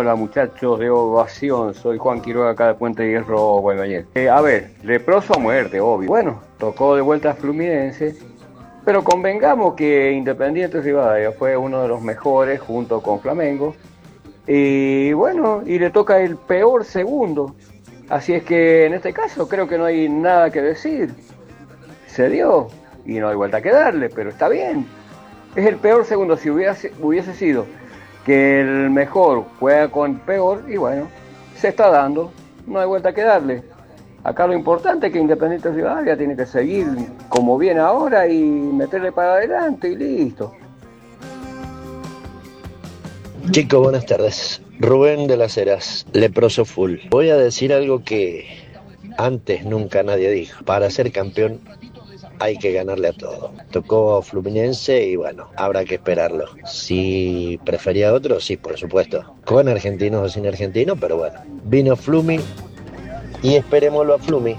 Hola muchachos de Ovación, soy Juan Quiroga, acá de Puente Hierro, Guaymallén. A ver, leproso a muerte, obvio. Bueno, tocó de vuelta a Fluminense, pero convengamos que Independiente Rivadavia fue uno de los mejores junto con Flamengo. Y bueno, y le toca el peor segundo. Así es que en este caso creo que no hay nada que decir. Se dio y no hay vuelta que darle, pero está bien. Es el peor segundo. Si hubiese sido que el mejor juega con el peor, y bueno, se está dando, no hay vuelta que darle. Acá lo importante es que Independiente Rivadavia tiene que seguir como viene ahora y meterle para adelante y listo. Chicos, buenas tardes. Rubén de las Heras, leproso full. Voy a decir algo que antes nunca nadie dijo. Para ser campeón hay que ganarle a todo. Tocó Fluminense y bueno, habrá que esperarlo. Si prefería otro, sí, por supuesto. Con argentinos o sin argentinos, pero bueno. Vino Flumi y esperémoslo a Flumi.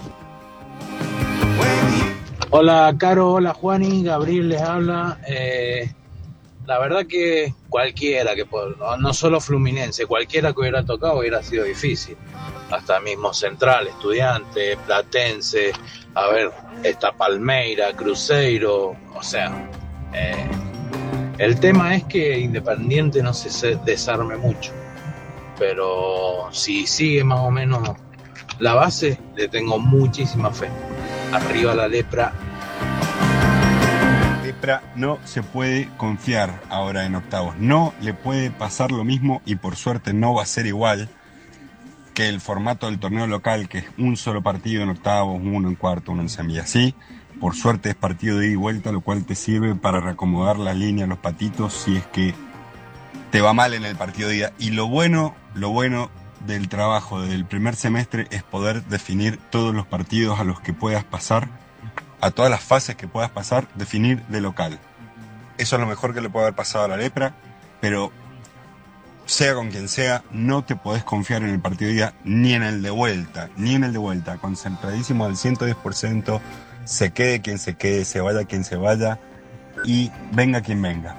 Hola Caro, hola Juani, Gabriel les habla. La verdad que cualquiera no solo Fluminense, cualquiera que hubiera tocado hubiera sido difícil. Hasta mismo Central, Estudiante, Platense, a ver, está Palmeira, Cruzeiro, o sea, el tema es que Independiente no se desarme mucho, pero si sigue más o menos la base, le tengo muchísima fe. Arriba la lepra. No se puede confiar ahora en octavos, no le puede pasar lo mismo y por suerte no va a ser igual que el formato del torneo local, que es un solo partido en octavos, uno en cuarto, uno en semi. Así, por suerte es partido de ida y vuelta, lo cual te sirve para reacomodar la línea, los patitos, si es que te va mal en el partido de ida. Y lo bueno del trabajo del primer semestre es poder definir todos los partidos a los que puedas pasar, a todas las fases que puedas pasar, definir de local. Eso es lo mejor que le puede haber pasado a la lepra, pero sea con quien sea, no te podés confiar en el partido de ida ni en el de vuelta, concentradísimo al 110%, se quede quien se quede, se vaya quien se vaya y venga quien venga.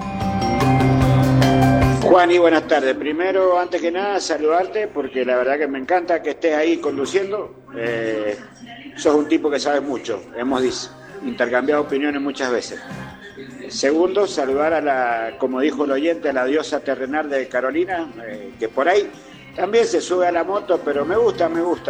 Juani, buenas tardes. Primero, antes que nada, saludarte porque la verdad que me encanta que estés ahí conduciendo. Sos un tipo que sabe mucho. Hemos intercambiado opiniones muchas veces. Segundo, saludar como dijo el oyente, a la diosa terrenal de Carolina, que por ahí también se sube a la moto, pero me gusta.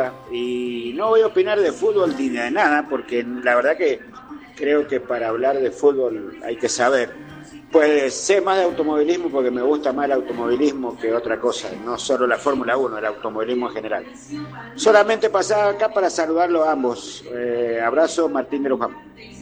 Y no voy a opinar de fútbol ni de nada, porque la verdad que creo que para hablar de fútbol hay que saber. Pues sé más de automovilismo porque me gusta más el automovilismo que otra cosa, no solo la Fórmula 1, el automovilismo en general. Solamente pasaba acá para saludarlos a ambos. Abrazo, Martín de Luján.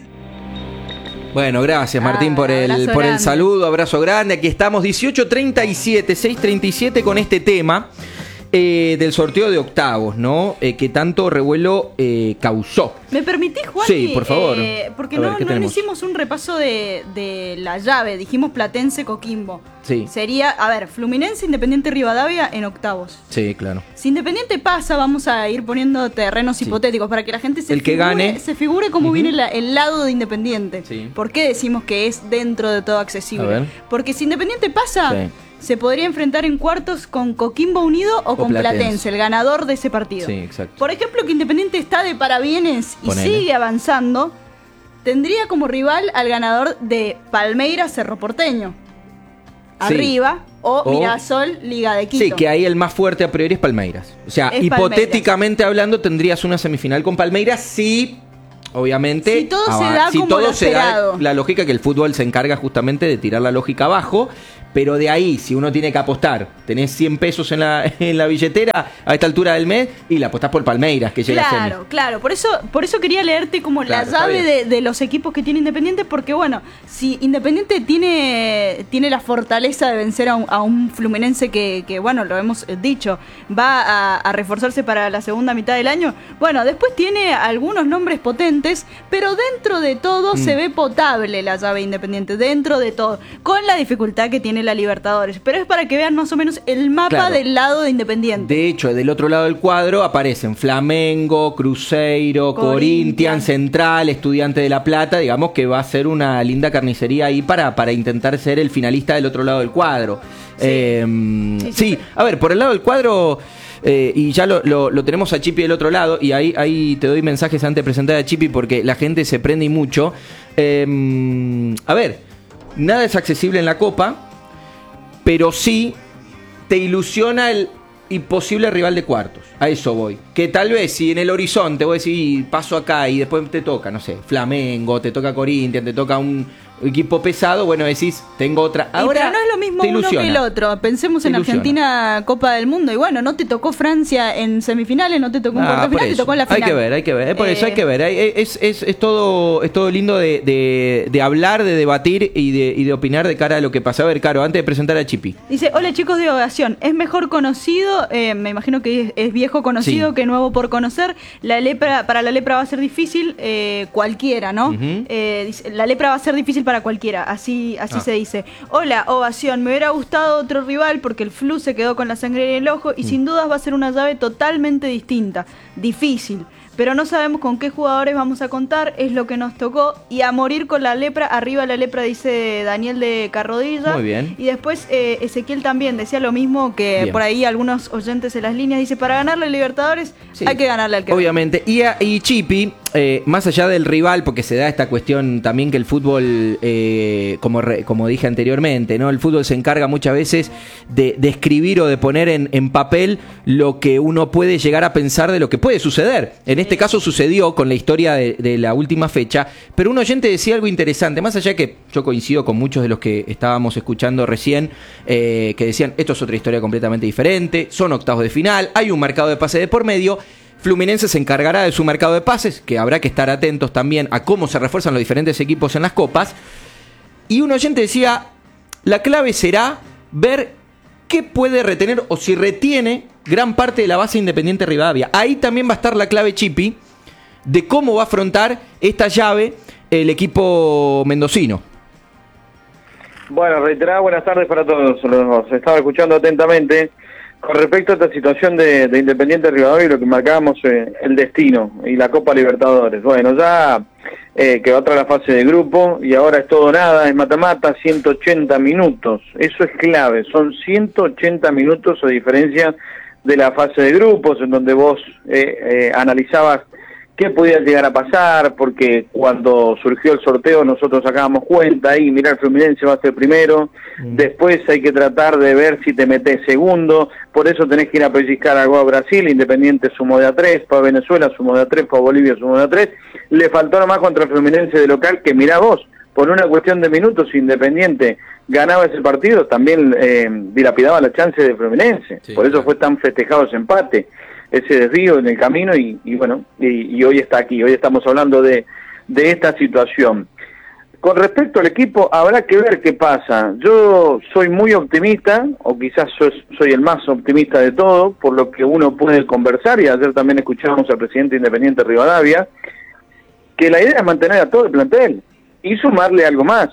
Bueno, gracias Martín por el saludo, abrazo grande. Aquí estamos, 18:37, 6:37 con este tema del sorteo de octavos, ¿no? Que tanto revuelo causó. ¿Me permitís, Juan? Sí, por favor. Porque no hicimos un repaso de la llave, dijimos Platense, Coquimbo. Sí. Sería, a ver, Fluminense, Independiente Rivadavia en octavos. Sí, claro. Si Independiente pasa, vamos a ir poniendo terrenos hipotéticos para que la gente se figure cómo viene el lado de Independiente. Sí. ¿Por qué decimos que es dentro de todo accesible? A ver. Porque si Independiente pasa, se podría enfrentar en cuartos con Coquimbo Unido o con Platense, el ganador de ese partido. Sí, exacto. Por ejemplo, que Independiente está de parabienes y sigue avanzando, tendría como rival al ganador de Palmeiras Cerro Porteño. Arriba, o Mirasol, Liga de Quito. Sí, que ahí el más fuerte a priori es Palmeiras. O sea, hipotéticamente hablando, tendrías una semifinal con Palmeiras si, obviamente, si todo se da como lo esperado. La lógica que el fútbol se encarga justamente de tirar la lógica abajo. Pero de ahí, si uno tiene que apostar, tenés 100 pesos en la billetera a esta altura del mes y la apostás por Palmeiras, que llega a semi. Claro. Por eso quería leerte como la llave de los equipos que tiene Independiente, porque bueno, si Independiente tiene la fortaleza de vencer a un Fluminense que bueno, lo hemos dicho, va a reforzarse para la segunda mitad del año, bueno, después tiene algunos nombres potentes, pero dentro de todo se ve potable la llave Independiente, dentro de todo, con la dificultad que tiene tiene la Libertadores. Pero es para que vean más o menos el mapa del lado de Independiente. De hecho, del otro lado del cuadro aparecen Flamengo, Cruzeiro, Corinthians, Central, Estudiante de La Plata. Digamos que va a ser una linda carnicería ahí para intentar ser el finalista del otro lado del cuadro. Sí, a ver, por el lado del cuadro... y ya lo tenemos a Chipi del otro lado, y ahí te doy mensajes antes de presentar a Chipi porque la gente se prende y mucho. A ver, nada es accesible en la Copa, pero sí te ilusiona el imposible rival de cuartos. A eso voy. Que tal vez si en el horizonte vos decís paso acá y después te toca, no sé, Flamengo, te toca Corinthians, te toca un equipo pesado, bueno, decís, tengo otra. Ahora, pero no es lo mismo uno que el otro. Pensemos en Argentina, Copa del Mundo, y bueno, no te tocó Francia en semifinales, no te tocó en cuartos final, te tocó en la final. Hay que ver, por eso hay que ver. Es todo lindo de hablar, de debatir y de opinar de cara a lo que pasa. A ver, Caro, antes de presentar a Chipi. Dice, hola chicos de Ovación, es mejor conocido, me imagino que es viejo conocido que nuevo por conocer. Para la lepra va a ser difícil, cualquiera, ¿no? Dice, la lepra va a ser difícil para cualquiera, así se dice. Hola, Ovación, me hubiera gustado otro rival porque el Flu se quedó con la sangre en el ojo y sin dudas va a ser una llave totalmente distinta, difícil, pero no sabemos con qué jugadores vamos a contar, es lo que nos tocó, y a morir con la lepra, arriba la lepra, dice Daniel de Carrodilla. Muy bien. Y después Ezequiel también decía lo mismo, que bien. Por ahí algunos oyentes en las líneas, dice, para ganarle a Libertadores hay que ganarle al que obviamente, y Chipi, más allá del rival, porque se da esta cuestión también que el fútbol, como dije anteriormente, ¿no? El fútbol se encarga muchas veces de escribir o de poner en papel lo que uno puede llegar a pensar de lo que puede suceder. En este caso sucedió con la historia de la última fecha, pero un oyente decía algo interesante, más allá que yo coincido con muchos de los que estábamos escuchando recién, que decían, esto es otra historia completamente diferente, son octavos de final, hay un mercado de pase de por medio. Fluminense se encargará de su mercado de pases, que habrá que estar atentos también a cómo se refuerzan los diferentes equipos en las copas. Y un oyente decía, la clave será ver qué puede retener o si retiene gran parte de la base Independiente Rivadavia. Ahí también va a estar la clave, Chipi, de cómo va a afrontar esta llave el equipo mendocino. Bueno, reiterada buenas tardes para todos. Los estaba escuchando atentamente. Con respecto a esta situación de Independiente Rivadavia y lo que marcábamos, el destino y la Copa Libertadores. Bueno, ya quedó atrás la fase de grupo y ahora es todo nada, es mata-mata, 180 minutos. Eso es clave, son 180 minutos a diferencia de la fase de grupos, en donde vos analizabas qué podía llegar a pasar, porque cuando surgió el sorteo nosotros sacábamos cuenta y mirá, el Fluminense va a ser primero, después hay que tratar de ver si te metés segundo, por eso tenés que ir a pellizcar algo a Brasil, Independiente sumó de a 3, para Venezuela sumó de a 3, para Bolivia sumó de a 3, le faltó nomás contra el Fluminense de local, que mirá vos, por una cuestión de minutos, Independiente ganaba ese partido, también dilapidaba la chance de Fluminense, sí, por eso fue tan festejado ese empate, ese desvío en el camino y bueno, y hoy está aquí, hoy estamos hablando de esta situación. Con respecto al equipo, habrá que ver qué pasa. Yo soy muy optimista, o quizás soy el más optimista de todo, por lo que uno puede conversar, y ayer también escuchábamos al presidente Independiente Rivadavia, que la idea es mantener a todo el plantel y sumarle algo más.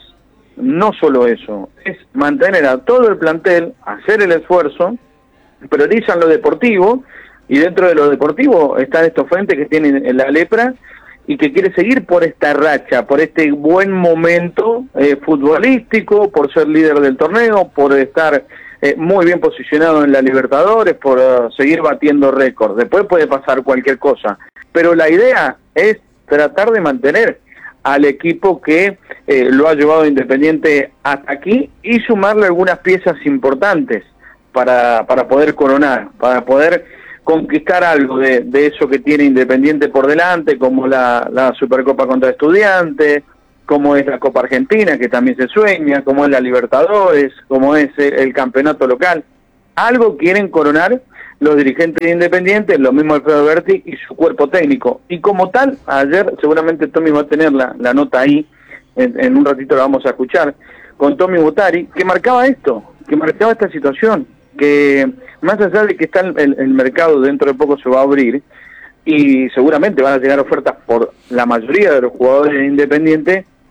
No solo eso, es mantener a todo el plantel, hacer el esfuerzo, priorizan lo deportivo, y dentro de lo deportivo están estos frentes que tienen la lepra y que quiere seguir por esta racha, por este buen momento futbolístico, por ser líder del torneo, por estar muy bien posicionado en la Libertadores, por seguir batiendo récords. Después puede pasar cualquier cosa, pero la idea es tratar de mantener al equipo que lo ha llevado Independiente hasta aquí y sumarle algunas piezas importantes para poder coronar, para poder conquistar algo de eso que tiene Independiente por delante, como la Supercopa contra Estudiantes, como es la Copa Argentina, que también se sueña, como es la Libertadores, como es el campeonato local. Algo quieren coronar los dirigentes de Independiente, lo mismo Alfredo Berti y su cuerpo técnico. Y como tal, ayer seguramente Tommy va a tener la nota ahí, en un ratito la vamos a escuchar, con Tommy Butari, que marcaba esto, que marcaba esta situación, que más allá de que está el mercado dentro de poco se va a abrir y seguramente van a llegar ofertas por la mayoría de los jugadores de Independiente,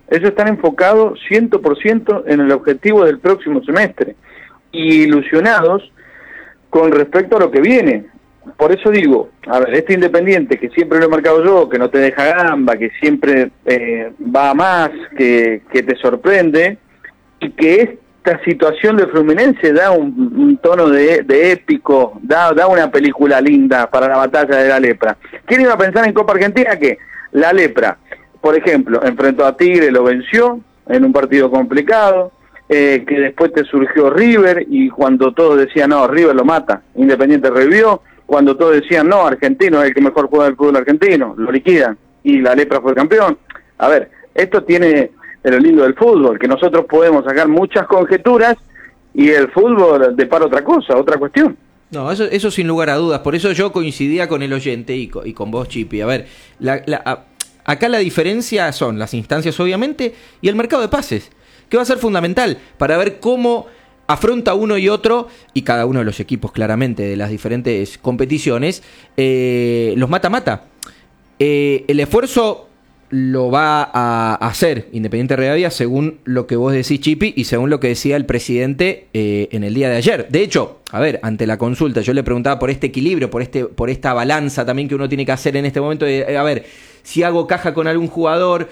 Ellos están enfocados 100% en el objetivo del próximo semestre y ilusionados con respecto a lo que viene. Por eso digo, a ver, este Independiente que siempre lo he marcado yo, que no te deja gamba, que siempre va a más, que te sorprende, y que esta situación de Fluminense da un tono de épico, da una película linda para la batalla de la lepra. ¿Quién iba a pensar en Copa Argentina que la lepra, por ejemplo, enfrentó a Tigre, lo venció en un partido complicado, que después te surgió River, y cuando todos decían, no, River lo mata, Independiente revivió, cuando todos decían, no, Argentino es el que mejor juega del fútbol argentino, lo liquidan, y la lepra fue campeón. A ver, esto tiene de lo lindo del fútbol, que nosotros podemos sacar muchas conjeturas, y el fútbol depara otra cosa, otra cuestión. No, eso sin lugar a dudas. Por eso yo coincidía con el oyente y con vos, Chipi. A ver, acá la diferencia son las instancias, obviamente, y el mercado de pases, que va a ser fundamental para ver cómo afronta uno y otro, y cada uno de los equipos, claramente, de las diferentes competiciones, los mata-mata. El esfuerzo lo va a hacer Independiente Rivadavia, según lo que vos decís, Chipi, y según lo que decía el presidente en el día de ayer. De hecho, a ver, ante la consulta, yo le preguntaba por este equilibrio, por esta balanza también que uno tiene que hacer en este momento, a ver, si hago caja con algún jugador,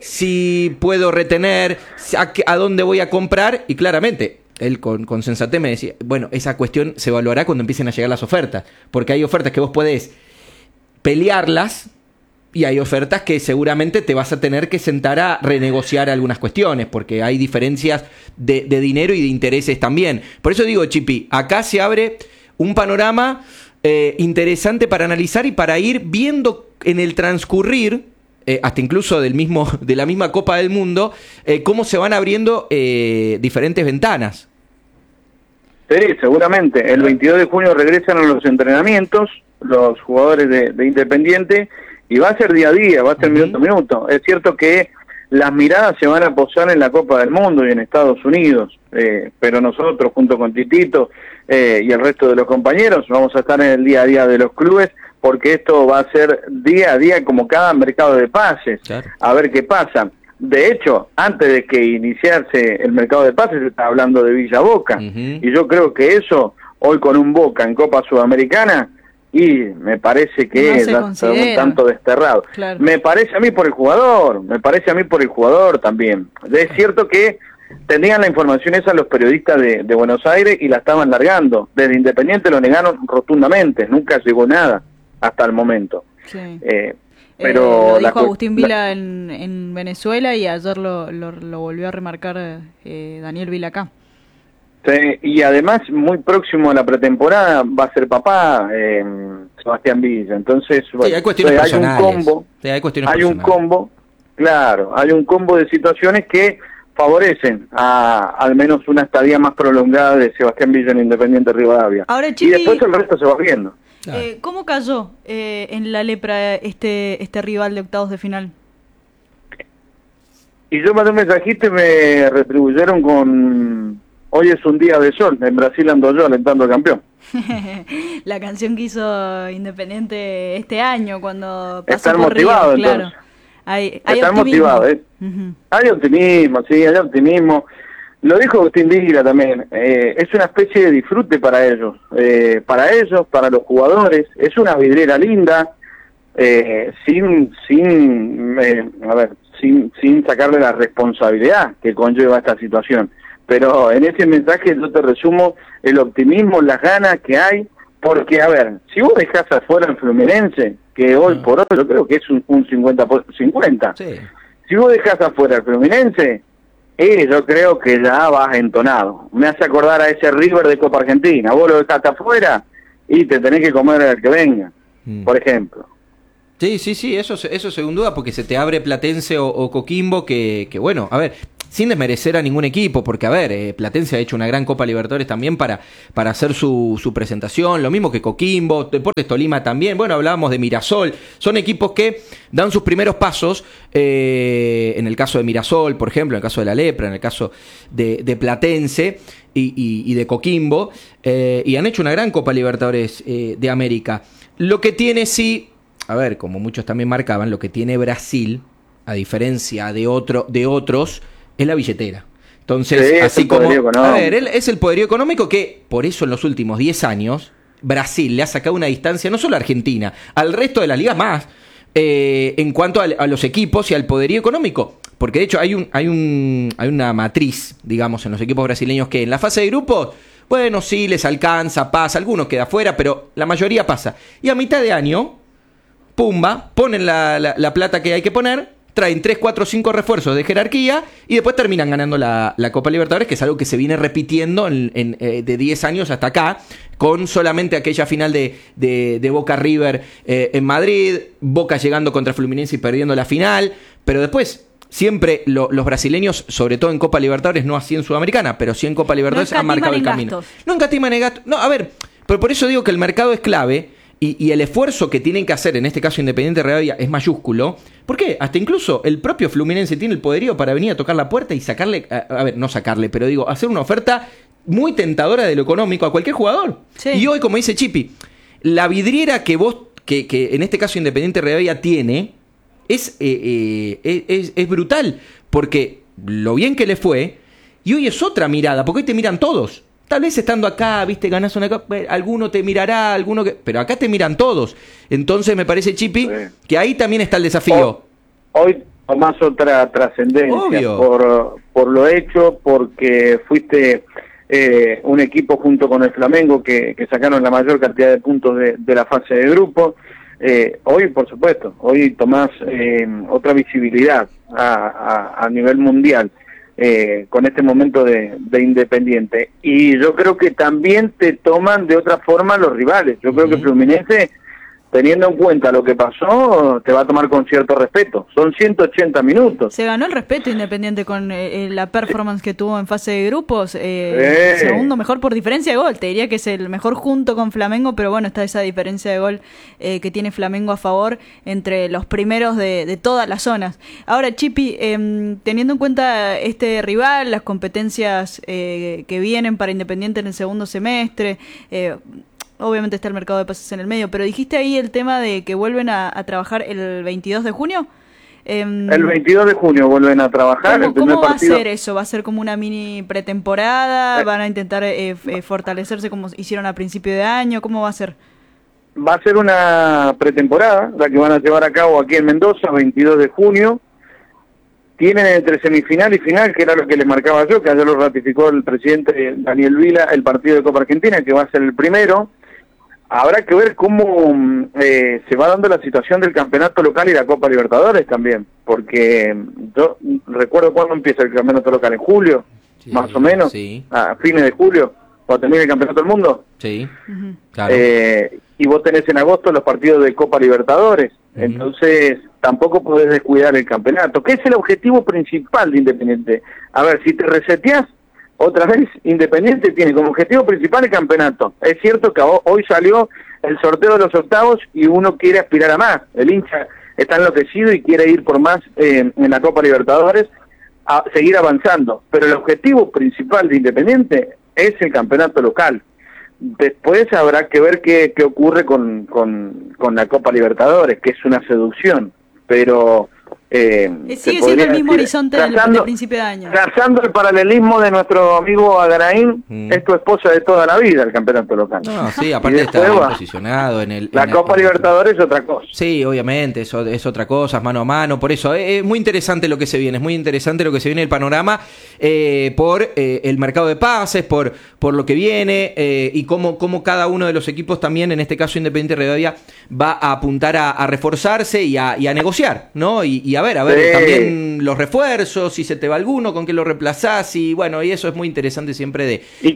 si puedo retener, a dónde voy a comprar, y claramente él con sensatez me decía, bueno, esa cuestión se evaluará cuando empiecen a llegar las ofertas, porque hay ofertas que vos podés pelearlas y hay ofertas que seguramente te vas a tener que sentar a renegociar algunas cuestiones, porque hay diferencias de dinero y de intereses también. Por eso digo, Chipi, acá se abre un panorama interesante para analizar y para ir viendo en el transcurrir, hasta incluso de la misma Copa del Mundo, cómo se van abriendo diferentes ventanas. Sí, seguramente. El 22 de junio regresan a los entrenamientos los jugadores de Independiente, y va a ser día a día, va a ser minuto a minuto. Es cierto que las miradas se van a posar en la Copa del Mundo y en Estados Unidos, pero nosotros, junto con Titito y el resto de los compañeros, vamos a estar en el día a día de los clubes, porque esto va a ser día a día como cada mercado de pases, claro. A ver qué pasa. De hecho, antes de que iniciase el mercado de pases, se está hablando de Villa Boca, y yo creo que eso, hoy con un Boca en Copa Sudamericana, y me parece que es un tanto desterrado. Claro. Me parece a mí por el jugador también. Es cierto que tenían la información esa los periodistas de Buenos Aires y la estaban largando. Desde Independiente lo negaron rotundamente, nunca llegó nada hasta el momento. Sí. Pero lo dijo Agustín Vila en Venezuela, y ayer lo volvió a remarcar Daniel Vila acá. Sí, y además muy próximo a la pretemporada va a ser papá Sebastián Villa, entonces bueno, sí, hay cuestiones personales. Hay un combo, claro, hay un combo de situaciones que favorecen al menos una estadía más prolongada de Sebastián Villa en Independiente Rivadavia. Ahora, Chipi, y después el resto se va viendo. Claro. ¿Cómo cayó en la lepra este rival de octavos de final? Y yo mandé un mensajito y me retribuyeron con: hoy es un día de sol, en Brasil ando yo alentando al campeón. La canción que hizo Independiente este año, cuando pasó Están por motivados, Río, claro. Hay Están motivados, Hay optimismo, sí, hay optimismo. Lo dijo Agustín Vila también, es una especie de disfrute para ellos, para los jugadores, es una vidriera linda, sin sacarle la responsabilidad que conlleva esta situación. Pero en ese mensaje yo te resumo el optimismo, las ganas que hay, porque, a ver, si vos dejás afuera el Fluminense, que hoy por hoy yo creo que es un 50-50, sí. Si vos dejás afuera el Fluminense, yo creo que ya vas entonado. Me hace acordar a ese River de Copa Argentina, vos lo dejaste afuera y te tenés que comer al que venga, por ejemplo. Sí, eso sin duda, porque se te abre Platense o Coquimbo, que bueno, a ver, sin desmerecer a ningún equipo, porque a ver, Platense ha hecho una gran Copa Libertadores también para hacer su presentación, lo mismo que Coquimbo, Deportes Tolima también, bueno, hablábamos de Mirasol, son equipos que dan sus primeros pasos, en el caso de Mirasol, por ejemplo, en el caso de la Lepra, en el caso de Platense y de Coquimbo, y han hecho una gran Copa Libertadores de América. Lo que tiene, sí, a ver, como muchos también marcaban, lo que tiene Brasil a diferencia de otros, es la billetera. Entonces, sí, así como... A ver, él es el poderío económico que, por eso en los últimos 10 años, Brasil le ha sacado una distancia, no solo a Argentina, al resto de las ligas más, en cuanto a los equipos y al poderío económico. Porque de hecho hay una matriz, digamos, en los equipos brasileños que en la fase de grupos, bueno, sí, les alcanza, pasa, algunos queda fuera, pero la mayoría pasa. Y a mitad de año, pumba, ponen la plata que hay que poner, traen 3, 4, 5 refuerzos de jerarquía y después terminan ganando la Copa Libertadores, que es algo que se viene repitiendo de 10 años hasta acá, con solamente aquella final de Boca River en Madrid, Boca llegando contra Fluminense y perdiendo la final, pero después... Siempre los brasileños, sobre todo en Copa Libertadores, no así en Sudamericana, pero sí en Copa Libertadores han marcado el camino. No encatiman en gastos. No, a ver, pero por eso digo que el mercado es clave y el esfuerzo que tienen que hacer, en este caso Independiente Rivadavia, es mayúsculo. ¿Por qué? Hasta incluso el propio Fluminense tiene el poderío para venir a tocar la puerta y sacarle, a ver, no sacarle, pero digo, hacer una oferta muy tentadora de lo económico a cualquier jugador. Sí. Y hoy, como dice Chipi, la vidriera que en este caso Independiente Rivadavia tiene... Es brutal, porque lo bien que le fue, y hoy es otra mirada, porque hoy te miran todos. Tal vez estando acá, viste, ganás una copa, alguno te mirará, pero acá te miran todos. Entonces me parece, Chipi, que ahí también está el desafío. Hoy tomás otra trascendencia por lo hecho, porque fuiste un equipo junto con el Flamengo que sacaron la mayor cantidad de puntos de la fase de grupo. Hoy, por supuesto, hoy tomás otra visibilidad a nivel mundial con este momento de Independiente. Y yo creo que también te toman de otra forma los rivales. Yo creo que Fluminense, teniendo en cuenta lo que pasó, te va a tomar con cierto respeto. Son 180 minutos. Se ganó el respeto Independiente con la performance que tuvo en fase de grupos. Segundo mejor por diferencia de gol. Te diría que es el mejor junto con Flamengo, pero bueno, está esa diferencia de gol que tiene Flamengo a favor entre los primeros de todas las zonas. Ahora, Chipi, teniendo en cuenta este rival, las competencias que vienen para Independiente en el segundo semestre... obviamente está el mercado de pases en el medio, pero dijiste ahí el tema de que vuelven a trabajar el 22 de junio. El 22 de junio vuelven a trabajar. ¿Cómo va a ser eso? ¿Va a ser como una mini pretemporada? ¿Van a intentar fortalecerse como hicieron a principio de año? ¿Cómo va a ser? Va a ser una pretemporada, la que van a llevar a cabo aquí en Mendoza, 22 de junio. Tienen entre semifinal y final, que era lo que les marcaba yo, que ayer lo ratificó el presidente Daniel Vila, el partido de Copa Argentina, que va a ser el primero. Habrá que ver cómo se va dando la situación del campeonato local y la Copa Libertadores también, porque yo recuerdo cuándo empieza el campeonato local, en julio, más o menos, a fines de julio, cuando termine el campeonato del mundo. Sí, claro. Y vos tenés en agosto los partidos de Copa Libertadores, entonces tampoco podés descuidar el campeonato, que es el objetivo principal de Independiente. A ver, si te reseteás, otra vez Independiente tiene como objetivo principal el campeonato. Es cierto que hoy salió el sorteo de los octavos y uno quiere aspirar a más. El hincha está enloquecido y quiere ir por más en la Copa Libertadores, a seguir avanzando. Pero el objetivo principal de Independiente es el campeonato local. Después habrá que ver qué ocurre con la Copa Libertadores, que es una seducción. Pero... sigue siendo el mismo horizonte del principio de año. Trazando el paralelismo de nuestro amigo Agaraín, es tu esposa de toda la vida, el campeonato local. No, sí, aparte está bien posicionado en la Copa Libertadores es otra cosa. Sí, obviamente, eso es otra cosa, es mano a mano, por eso es muy interesante lo que se viene, es muy interesante lo que se viene el panorama por el mercado de pases, por lo que viene y cómo cada uno de los equipos también, en este caso Independiente Rivadavia, va a apuntar a reforzarse y a negociar, ¿no? Y a ver, también los refuerzos, si se te va alguno, con qué lo reemplazás, y bueno, y eso es muy interesante siempre y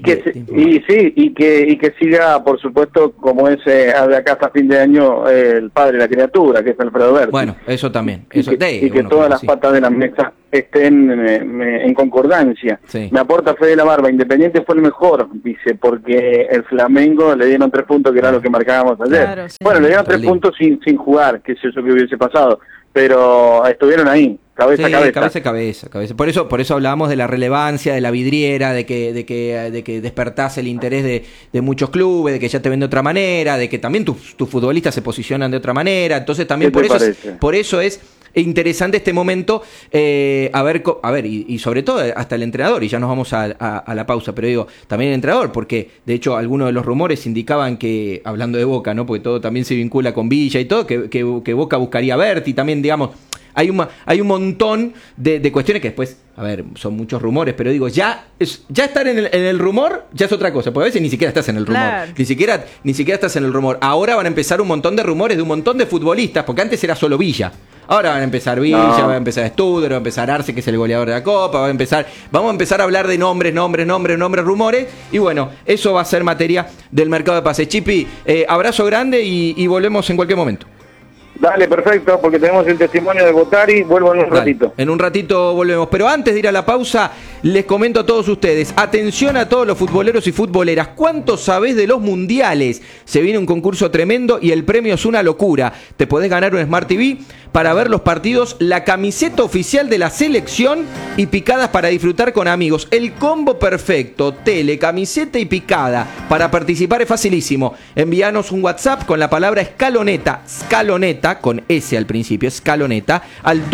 que siga, por supuesto, como es de acá hasta fin de año, el padre de la criatura, que es Alfredo Berti. Bueno, eso también. Y que todas las patas de la mesa estén en concordancia. Sí. Me aporta Fede La Barba, Independiente fue el mejor, dice, porque el Flamengo le dieron 3 puntos, que era lo que marcábamos ayer. Claro, sí. Bueno, le dieron 3 puntos sin jugar, que es eso que hubiese pasado, pero estuvieron ahí. Cabeza. Por eso hablábamos de la relevancia, de la vidriera, de que despertás el interés de muchos clubes, de que ya te ven de otra manera, de que también tus futbolistas se posicionan de otra manera. Entonces también por eso es interesante este momento, a ver, y sobre todo hasta el entrenador, y ya nos vamos a la pausa, pero digo, también el entrenador, porque de hecho algunos de los rumores indicaban que, hablando de Boca, ¿no? Porque todo también se vincula con Villa y todo, que Boca buscaría a Berti, también, digamos, hay un montón de cuestiones que después, a ver, son muchos rumores, pero digo, ya estar en el rumor ya es otra cosa, porque a veces ni siquiera estás en el rumor, claro. ni siquiera estás en el rumor. Ahora van a empezar un montón de rumores de un montón de futbolistas, porque antes era solo Villa. Ahora van a empezar Villa, va a empezar Studer, va a empezar Arce, que es el goleador de la Copa, vamos a empezar a hablar de nombres, rumores, y bueno, eso va a ser materia del mercado de pases. Chipi, abrazo grande y volvemos en cualquier momento. Dale, perfecto, porque tenemos el testimonio de Botari, vuelvo en un ratito. En un ratito volvemos, pero antes de ir a la pausa, les comento a todos ustedes, atención a todos los futboleros y futboleras, ¿cuánto sabés de los mundiales? Se viene un concurso tremendo y el premio es una locura. Te podés ganar un Smart TV para ver los partidos, la camiseta oficial de la selección y picadas para disfrutar con amigos. El combo perfecto, tele, camiseta y picada. Para participar es facilísimo. Envíanos un WhatsApp con la palabra escaloneta, con S al principio, escaloneta, al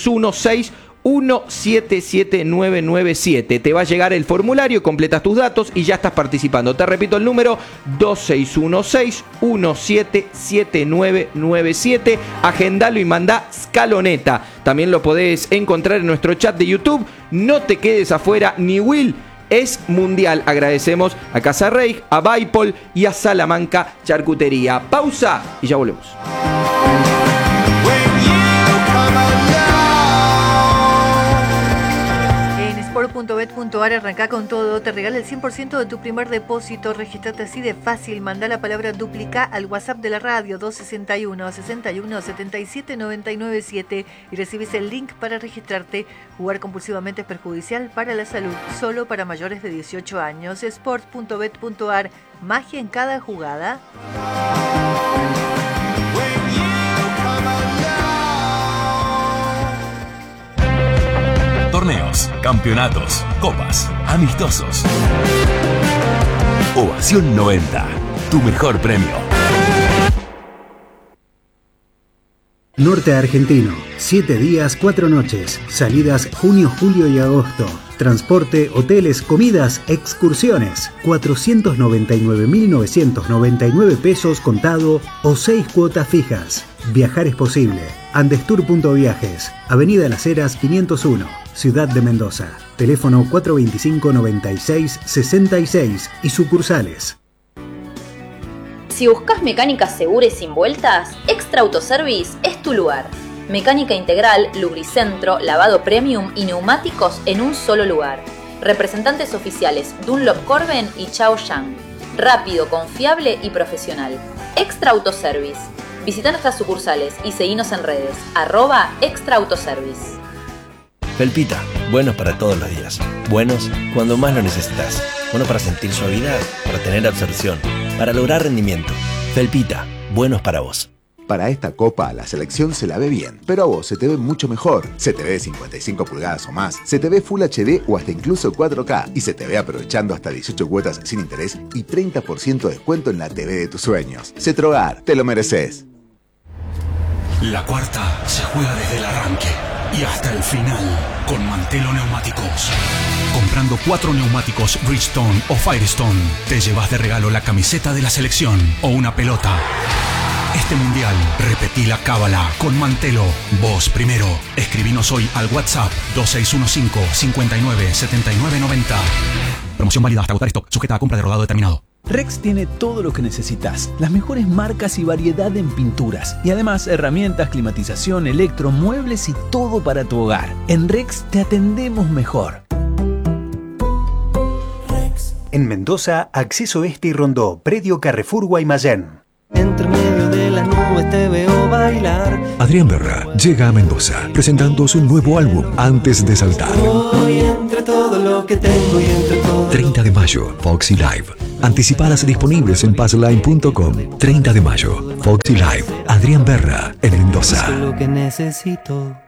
2616-177997. Te va a llegar el formulario, completas tus datos y ya estás participando. Te repito el número, 2616-177997. Agendalo y mandá escaloneta. También lo podés encontrar en nuestro chat de YouTube. No te quedes afuera, ni Will. Es mundial. Agradecemos a Casa Rey, a Baipol y a Salamanca Charcutería. Pausa y ya volvemos. Sport.bet.ar, arranca con todo, te regala el 100% de tu primer depósito, registrate así de fácil, manda la palabra duplica al WhatsApp de la radio 261-61-77-997 y recibes el link para registrarte. Jugar compulsivamente es perjudicial para la salud, solo para mayores de 18 años. Sport.bet.ar, magia en cada jugada. Torneos, campeonatos, copas, amistosos. Ovación 90, tu mejor premio. Norte Argentino, 7 días, 4 noches. Salidas junio, julio y agosto. Transporte, hoteles, comidas, excursiones. 499.999 pesos contado o 6 cuotas fijas. Viajar es posible. Andestour.viajes, Avenida Las Heras 501, Ciudad de Mendoza. Teléfono 425-9666 y sucursales. Si buscas mecánica segura y sin vueltas, Extra Autoservice es tu lugar. Mecánica integral, lubricentro, lavado premium y neumáticos en un solo lugar. Representantes oficiales Dunlop Corben y Chao Yang. Rápido, confiable y profesional. Extra Autoservice. Visita nuestras sucursales y seguinos en redes. @Extra Autoservice. Felpita, buenos para todos los días. Buenos cuando más lo necesitas. Buenos para sentir suavidad, para tener absorción, para lograr rendimiento. Felpita, buenos para vos. Para esta copa, la selección se la ve bien, pero a vos se te ve mucho mejor. Se te ve de 55 pulgadas o más, se te ve Full HD o hasta incluso 4K y se te ve aprovechando hasta 18 cuotas sin interés y 30% de descuento en la TV de tus sueños. Cetrogar, te lo mereces. La cuarta se juega desde el arranque y hasta el final con Mantelo Neumáticos. Comprando 4 neumáticos Bridgestone o Firestone, te llevas de regalo la camiseta de la selección o una pelota. Este mundial, repetí la cábala con Mantelo. Vos primero. Escribinos hoy al WhatsApp 2615-597990. Promoción válida hasta agotar stock, sujeta a compra de rodado determinado. Rex tiene todo lo que necesitas, las mejores marcas y variedad en pinturas, y además herramientas, climatización, electro, muebles y todo para tu hogar. En Rex te atendemos mejor. En Mendoza, Acceso Este y Rondó, Predio Carrefour Guaymallén. Entre medio de las nubes te veo bailar. Adrián Berra llega a Mendoza presentando su nuevo álbum Antes de Saltar. Hoy entre todo lo que tengo y entre todo 30 de mayo, Foxy Live. Anticipadas disponibles en passline.com. 30 de mayo, Foxy Live. Adrián Berra en Mendoza. Es lo que necesito.